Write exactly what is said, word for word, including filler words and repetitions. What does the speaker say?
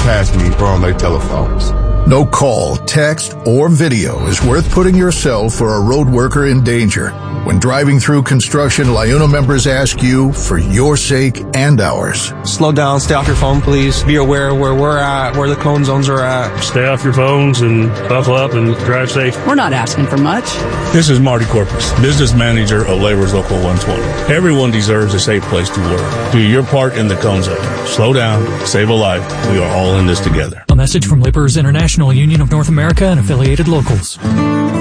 past me or on their telephones. No call, text, or video is worth putting yourself or a road worker in danger. When driving through construction, LIUNA members ask you for your sake and ours. Slow down, stay off your phone, please. Be aware where we're at, where the cone zones are at. Stay off your phones and buckle up and drive safe. We're not asking for much. This is Marty Corpus, business manager of Labor's Local one twenty. Everyone deserves a safe place to work. Do your part in the cone zone. Slow down, save a life. We are all in this together. A message from Laborers International Union of North America and affiliated locals.